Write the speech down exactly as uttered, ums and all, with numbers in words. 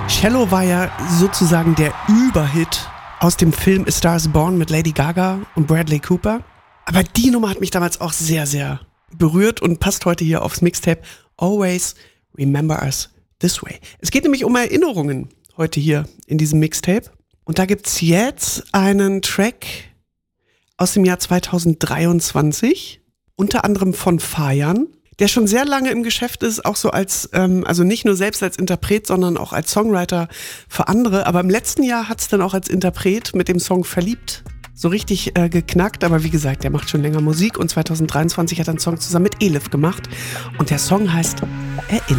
Shallow war ja sozusagen der Überhit aus dem Film A Star is Born mit Lady Gaga und Bradley Cooper. Aber die Nummer hat mich damals auch sehr, sehr berührt und passt heute hier aufs Mixtape Always Remember Us This Way. Es geht nämlich um Erinnerungen heute hier in diesem Mixtape. Und da gibt's jetzt einen Track aus dem Jahr zweitausenddreiundzwanzig, unter anderem von Fajan, der schon sehr lange im Geschäft ist, auch so als, ähm, also nicht nur selbst als Interpret, sondern auch als Songwriter für andere. Aber im letzten Jahr hat's dann auch als Interpret mit dem Song Verliebt so richtig äh, geknackt. Aber wie gesagt, der macht schon länger Musik und zweitausenddreiundzwanzig hat er einen Song zusammen mit Elif gemacht. Und der Song heißt Erinnerung.